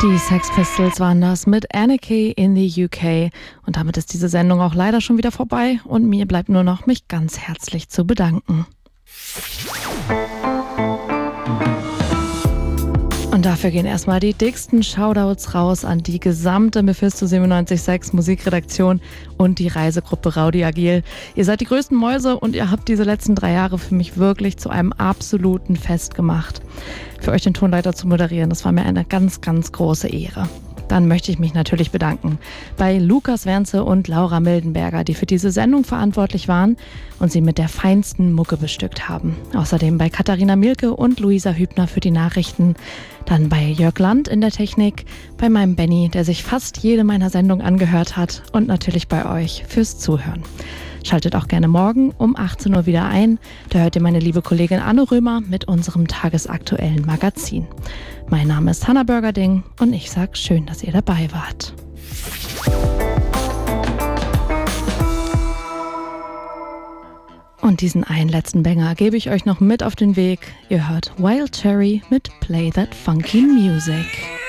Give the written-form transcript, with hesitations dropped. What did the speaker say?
Die Sex Pistols waren das mit Anarchy in the UK. Und damit ist diese Sendung auch leider schon wieder vorbei. Und mir bleibt nur noch, mich ganz herzlich zu bedanken. Und dafür gehen erstmal die dicksten Shoutouts raus an die gesamte Mephisto 97.6 Musikredaktion und die Reisegruppe Rowdy Agil. Ihr seid die größten Mäuse und ihr habt diese letzten 3 Jahre für mich wirklich zu einem absoluten Fest gemacht. Für euch den Tonleiter zu moderieren, das war mir eine ganz, ganz große Ehre. Dann möchte ich mich natürlich bedanken bei Lukas Wernze und Laura Mildenberger, die für diese Sendung verantwortlich waren und sie mit der feinsten Mucke bestückt haben. Außerdem bei Katharina Mielke und Luisa Hübner für die Nachrichten. Dann bei Jörg Land in der Technik, bei meinem Benny, der sich fast jede meiner Sendungen angehört hat und natürlich bei euch fürs Zuhören. Schaltet auch gerne morgen um 18 Uhr wieder ein. Da hört ihr meine liebe Kollegin Anne Römer mit unserem tagesaktuellen Magazin. Mein Name ist Hannah Burgerding und ich sag schön, dass ihr dabei wart. Und diesen einen letzten Banger gebe ich euch noch mit auf den Weg. Ihr hört Wild Cherry mit Play That Funky Music.